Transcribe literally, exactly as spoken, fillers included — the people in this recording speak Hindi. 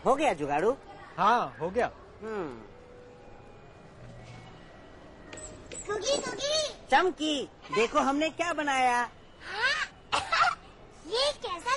हो गया जुगाड़ू? हाँ हो गया। हम्म। Cookie cookie. चमकी, देखो हमने क्या बनाया। हाँ? ये कैसा